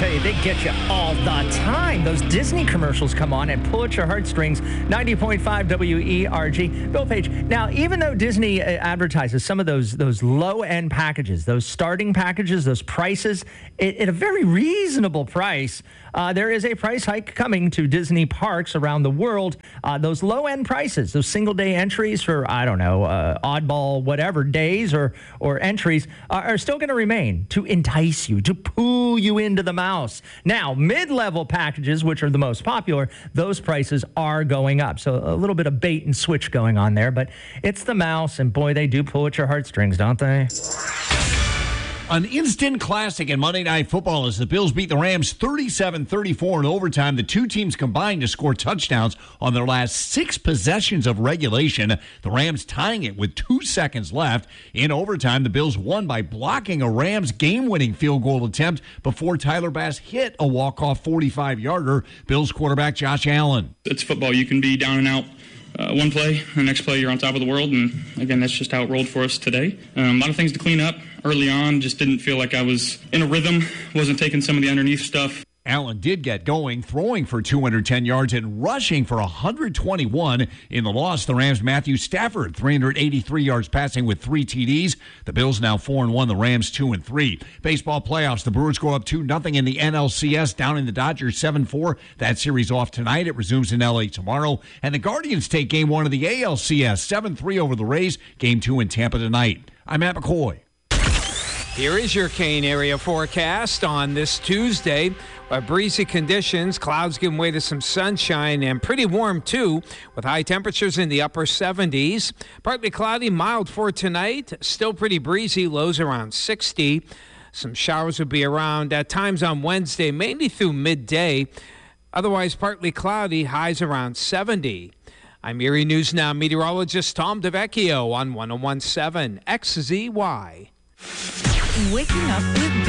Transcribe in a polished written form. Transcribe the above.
tell you, they get you all the time. Those Disney commercials come on and pull at your heartstrings. 90.5 WERG. Bill Page. Now, even though Disney advertises some of those low-end packages, those starting packages, those prices, at a very reasonable price, there is a price hike coming to Disney parks around the world. Those low-end prices, those single-day entries for, I don't know, oddball whatever days or entries are still going to remain to entice you, to pull you into the mouse. Now, mid-level packages, which are the most popular, those prices are going up. So a little bit of bait and switch going on there, but it's the mouse, and boy, they do pull at your heartstrings, don't they? An instant classic in Monday Night Football as the Bills beat the Rams 37-34 in overtime. The two teams combined to score touchdowns on their last 6 possessions of regulation. The Rams tying it with 2 seconds left. In overtime, the Bills won by blocking a Rams game-winning field goal attempt before Tyler Bass hit a walk-off 45-yarder. Bills quarterback Josh Allen. It's football. You can be down and out. One play, the next play you're on top of the world, and again, that's just how it rolled for us today. A lot of things to clean up early on, just didn't feel like I was in a rhythm, wasn't taking some of the underneath stuff. Allen did get going, throwing for 210 yards and rushing for 121. In the loss, the Rams' Matthew Stafford, 383 yards passing with 3 TDs. The Bills now 4-1, the Rams 2-3. Baseball playoffs, the Brewers go up 2-0 in the NLCS, down in the Dodgers 7-4. That series off tonight. It resumes in L.A. tomorrow. And the Guardians take Game 1 of the ALCS, 7-3 over the Rays. Game 2 in Tampa tonight. I'm Matt McCoy. Here is your Kane area forecast on this Tuesday. Breezy conditions, clouds giving way to some sunshine, and pretty warm too, with high temperatures in the upper 70s. Partly cloudy, mild for tonight. Still pretty breezy, lows around 60. Some showers will be around at times on Wednesday, mainly through midday. Otherwise, partly cloudy, highs around 70. I'm Erie News Now meteorologist Tom DeVecchio on 101.7 XZY. Waking up with